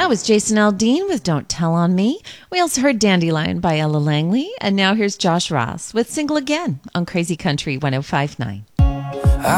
That was Jason Aldean with Don't Tell on Me. We also heard Dandelion by Ella Langley. And now here's Josh Ross with Single Again on Crazy Country 105.9.